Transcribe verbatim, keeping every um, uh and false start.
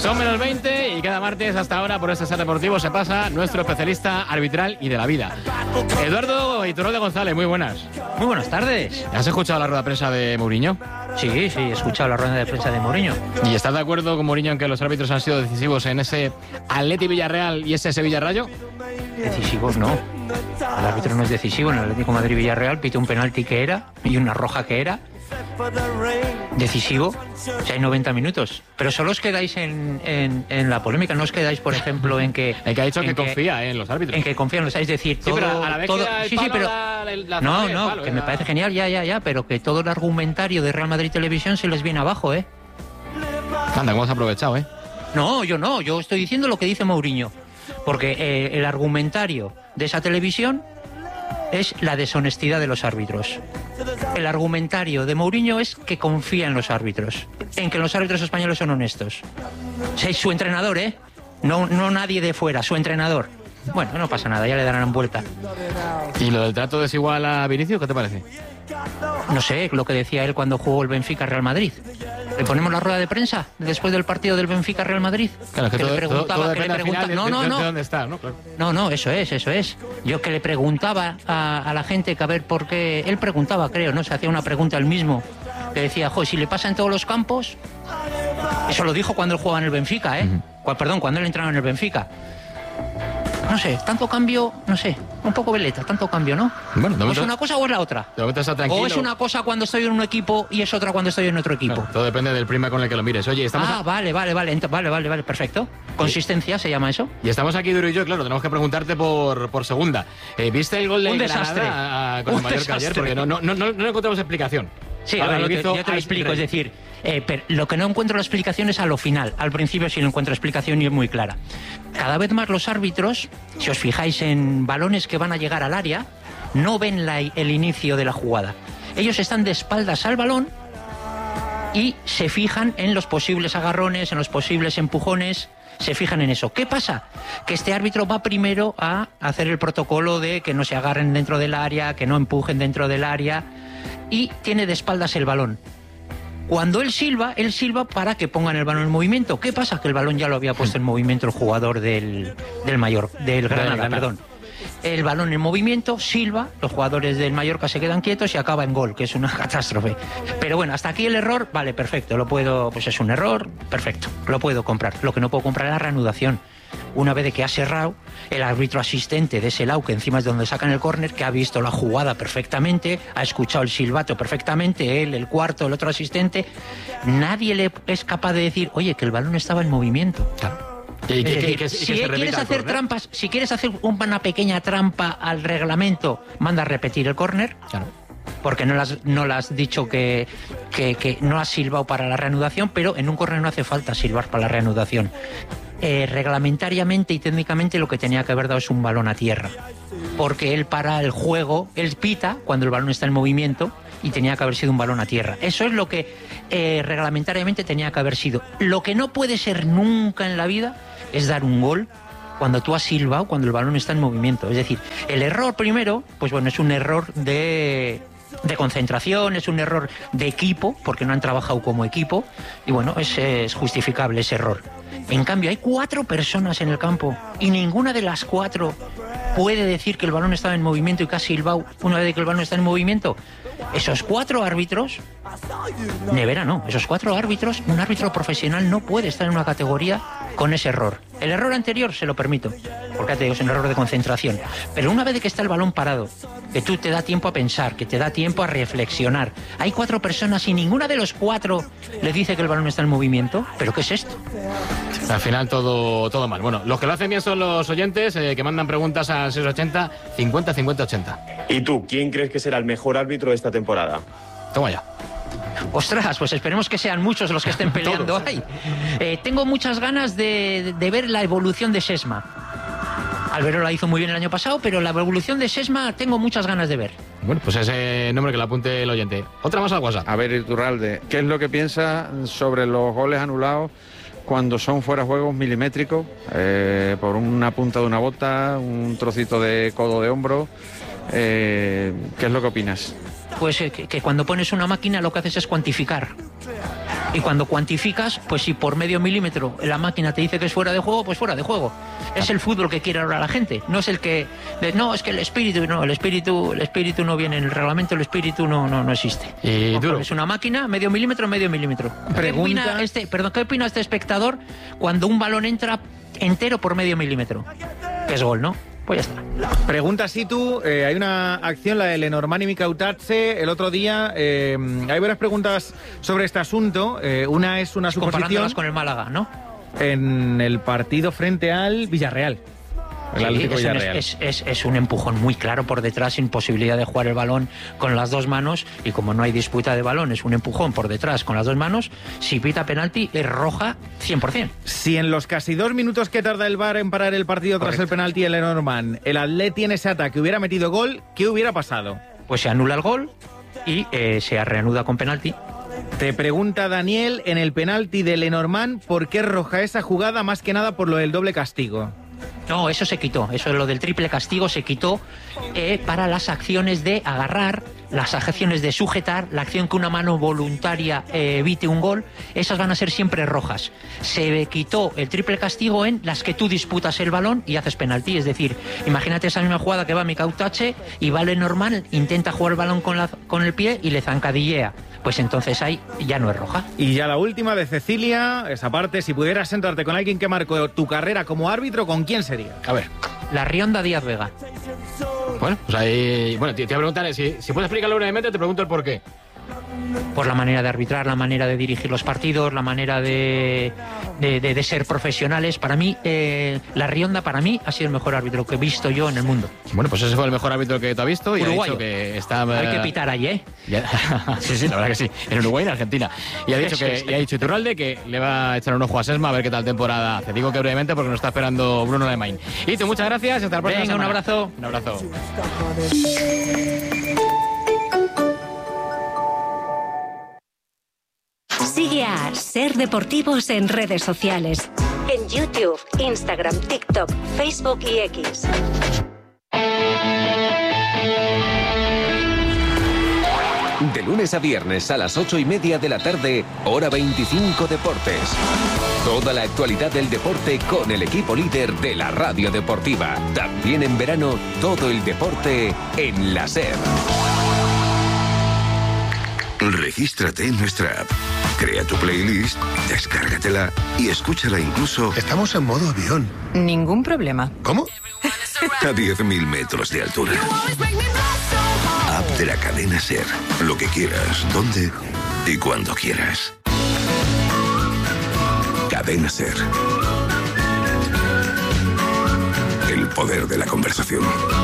Son menos veinte y cada martes hasta ahora por este Ser Deportivo se pasa nuestro especialista arbitral y de la vida. Eduardo Iturralde González, muy buenas. Muy buenas tardes. ¿Has escuchado la rueda de prensa de Mourinho? Sí, sí, he escuchado la rueda de prensa de Mourinho. ¿Y estás de acuerdo con Mourinho en que los árbitros han sido decisivos en ese Atleti Villarreal y ese Sevilla Rayo? Decisivos no. El árbitro no es decisivo. En el Atlético Madrid Villarreal pite un penalti que era y una roja que era. Decisivo, o sea, hay noventa minutos. Pero solo os quedáis en, en, en la polémica, no os quedáis, por ejemplo, en que... El que ha dicho que, que confía en los árbitros. En que confían, es decir, todo... Sí, pero a la vez todo, que da el sí, palo, sí, pero, la, la no, zona no, palo, que ya. me parece genial, ya, ya, ya, pero que todo el argumentario de Real Madrid Televisión se les viene abajo, ¿eh? Anda, ¿cómo has aprovechado, eh? No, yo no, yo estoy diciendo lo que dice Mourinho. Porque eh, el argumentario de esa televisión es la deshonestidad de los árbitros. El argumentario de Mourinho es que confía en los árbitros, en que los árbitros españoles son honestos. O sea, es su entrenador, ¿eh? No, no nadie de fuera, su entrenador. Bueno, no pasa nada, ya le darán vuelta. ¿Y lo del trato desigual a Vinicius, qué te parece? No sé, lo que decía él cuando jugó el Benfica-Real Madrid. ¿Le ponemos la rueda de prensa después del partido del Benfica-Real Madrid? Claro, es que, que todo, le preguntaba, todo, todo que le depende al pregunta... final no, de, no, de, no. de dónde está, ¿no? Claro. No, no, eso es, eso es. Yo que le preguntaba a, a la gente que a ver por qué... Él preguntaba, creo, ¿no? Se hacía una pregunta él mismo. Que decía, jo, si le pasa en todos los campos... Eso lo dijo cuando él jugaba en el Benfica, ¿eh? Uh-huh. Perdón, cuando él entraba en el Benfica. No sé, tanto cambio, no sé, un poco veleta, tanto cambio, ¿no? Bueno, ¿O es una cosa o es la otra? De momento está tranquilo. ¿O es una cosa cuando estoy en un equipo y es otra cuando estoy en otro equipo? Claro, todo depende del prisma con el que lo mires. Oye, estamos... Ah, a... vale, vale, vale, ent- vale, vale, vale, perfecto. Consistencia se llama eso. Y estamos aquí Duro y yo, claro, tenemos que preguntarte por, por segunda. Eh, ¿Viste el gol de Un desastre. Granada a, con el Un Mallorca ayer? desastre. Porque no, no, no, no, no encontramos explicación. Sí, Ahora, a ver, lo que yo, hizo te, yo te lo Ais explico, Rey. es decir, eh, pero lo que no encuentro la explicación es a lo final. Al principio sí lo encuentro explicación y es muy clara. Cada vez más los árbitros, si os fijáis en balones que van a llegar al área, no ven la, el inicio de la jugada. Ellos están de espaldas al balón y se fijan en los posibles agarrones, en los posibles empujones, se fijan en eso. ¿Qué pasa? Que este árbitro va primero a hacer el protocolo de que no se agarren dentro del área, que no empujen dentro del área, y tiene de espaldas el balón. Cuando él silba, él silba para que pongan el balón en movimiento. ¿Qué pasa? Que el balón ya lo había puesto en movimiento el jugador del, del Mayor, del Granada, Granada. perdón. El balón en movimiento, silba, los jugadores del Mallorca se quedan quietos y acaba en gol, que es una catástrofe. Pero bueno, hasta aquí el error, vale, perfecto, lo puedo, pues es un error, perfecto, lo puedo comprar. Lo que no puedo comprar es la reanudación. Una vez de que ha cerrado, el árbitro asistente de ese lado, que encima es donde sacan el córner, que ha visto la jugada perfectamente, ha escuchado el silbato perfectamente, él, el cuarto, el otro asistente, nadie le es capaz de decir, oye, que el balón estaba en movimiento. Claro. Y que, Es decir, que, que, si que se quieres repita el hacer córner. trampas, si quieres hacer una pequeña trampa al reglamento, manda a repetir el córner. Claro. Porque no le has, no le has dicho que, que, que no has silbado para la reanudación, pero en un córner no hace falta silbar para la reanudación. Eh, reglamentariamente y técnicamente lo que tenía que haber dado es un balón a tierra. Porque él para el juego, él pita cuando el balón está en movimiento y tenía que haber sido un balón a tierra. Eso es lo que eh, reglamentariamente tenía que haber sido. Lo que no puede ser nunca en la vida es dar un gol cuando tú has silbado, cuando el balón está en movimiento. Es decir, el error primero, pues bueno, es un error de... de concentración, es un error de equipo, porque no han trabajado como equipo, y bueno, es, es justificable ese error. En cambio, hay cuatro personas en el campo, y ninguna de las cuatro puede decir que el balón estaba en movimiento y que ha silbado una vez que el balón está en movimiento. Esos cuatro árbitros, Nevera no, esos cuatro árbitros, un árbitro profesional no puede estar en una categoría con ese error. El error anterior se lo permito, porque ya te digo, es un error de concentración. Pero una vez que está el balón parado, que tú te da tiempo a pensar, que te da tiempo a reflexionar, hay cuatro personas y ninguna de los cuatro le dice que el balón está en movimiento. ¿Pero qué es esto? Al final todo, todo mal. Bueno, los que lo hacen bien son los oyentes eh, que mandan preguntas al seis ochenta, cincuenta, cincuenta, ochenta. ¿Y tú, quién crees que será el mejor árbitro de esta temporada? Toma ya. Ostras, pues esperemos que sean muchos los que estén peleando ahí. Eh, tengo muchas ganas de, de ver la evolución de Sesma. Alberola la hizo muy bien el año pasado, pero la evolución de Sesma tengo muchas ganas de ver. Bueno, pues ese nombre que lo apunte el oyente. Otra más al WhatsApp. A ver, Iturralde, ¿qué es lo que piensa sobre los goles anulados cuando son fuera juegos milimétricos? Eh, por una punta de una bota, un trocito de codo de hombro. Eh, ¿Qué es lo que opinas? Pues eh, que, que cuando pones una máquina lo que haces es cuantificar. Y cuando cuantificas, pues si por medio milímetro la máquina te dice que es fuera de juego, pues fuera de juego. Es el fútbol que quiere ahora la gente. No es el que... De, no, es que el espíritu... No, el espíritu el espíritu no viene en el reglamento, el espíritu no, no, no existe. Y duro. Es una máquina, medio milímetro, medio milímetro. Pregunta... ¿Qué opina este, perdón, ¿qué opina este espectador cuando un balón entra entero por medio milímetro? Que es gol, ¿no? Pues ya está. Pregunta Situ, eh, hay una acción, la de Lenormand y Mikautadze, el otro día. Eh, hay varias preguntas sobre este asunto. Eh, una es una suposición. Comparándolas con el Málaga, ¿no? En el partido frente al Villarreal. El Sí, Atlético es, un, Villarreal. es, es, es un empujón muy claro por detrás, sin posibilidad de jugar el balón con las dos manos, y como no hay disputa de balón, es un empujón por detrás con las dos manos. Si pita penalti, es roja cien por ciento. Si en los casi dos minutos que tarda el V A R en parar el partido tras Correcto. el penalti de Lenormand, el Atleti en ese ataque hubiera metido gol, ¿qué hubiera pasado? Pues se anula el gol y eh, se reanuda con penalti. Te pregunta Daniel, en el penalti de Lenormand, ¿por qué es roja esa jugada? Más que nada por lo del doble castigo. No, eso se quitó, eso es lo del triple castigo, se quitó eh, para las acciones de agarrar, las acciones de sujetar, la acción que una mano voluntaria eh, evite un gol, esas van a ser siempre rojas. Se quitó el triple castigo en las que tú disputas el balón y haces penalti, es decir, imagínate esa misma jugada que va Mikautadze y va Lenormand, intenta jugar el balón con, la, con el pie y le zancadillea. Pues entonces ahí ya no es roja. Y ya la última de Cecilia, esa parte, si pudieras sentarte con alguien que marcó tu carrera como árbitro, ¿con quién sería? A ver. La Rionda Díaz Vega. Bueno, pues ahí... Bueno, te, te voy a preguntar, si, si puedes explicarlo brevemente, te pregunto el por qué. Por la manera de arbitrar, la manera de dirigir los partidos, la manera de, de, de, de ser profesionales. Para mí, eh, la Rionda para mí ha sido el mejor árbitro que he visto yo en el mundo. Bueno, pues ese fue el mejor árbitro que tú has visto y Uruguayo. ha dicho que está... Hay que eh, pitar ahí, ¿eh? ya- sí, sí, la verdad que sí. En Uruguay y en Argentina. Y ha dicho Eso que es. y ha dicho Iturralde que le va a echar un ojo a Sesma a ver qué tal temporada hace. Digo que brevemente porque nos está esperando Bruno Lemain. Y tú, muchas gracias. Hasta la próxima Venga, un semana. abrazo. Un abrazo. Sigue a Ser Deportivos en redes sociales. En YouTube, Instagram, TikTok, Facebook y X. De lunes a viernes a las ocho y media de la tarde, hora veinticinco Deportes. Toda la actualidad del deporte con el equipo líder de la radio deportiva. También en verano, todo el deporte en la SER. Regístrate en nuestra app. Crea tu playlist, descárgatela y escúchala incluso... Estamos en modo avión. Ningún problema. ¿Cómo? a diez mil metros de altura. App de la cadena SER. Lo que quieras, donde y cuando quieras. Cadena SER. El poder de la conversación.